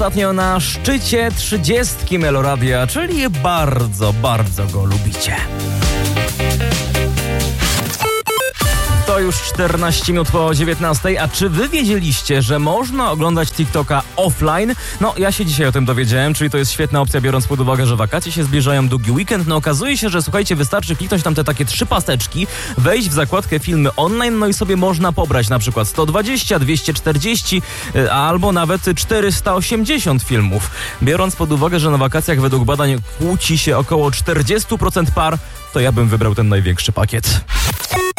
Ostatnio na szczycie 30 Meloradia, czyli bardzo, bardzo go lubicie. To już 14 minut po 19. A czy wy wiedzieliście, że można oglądać TikToka offline? No, ja się dzisiaj o tym dowiedziałem, czyli to jest świetna opcja, biorąc pod uwagę, że wakacje się zbliżają, długi weekend. No, okazuje się, że słuchajcie, wystarczy kliknąć tam te takie 3 paseczki, wejść w zakładkę filmy online, no i sobie można pobrać na przykład 120, 240 albo nawet 480 filmów. Biorąc pod uwagę, że na wakacjach według badań kłóci się około 40% par, to ja bym wybrał ten największy pakiet.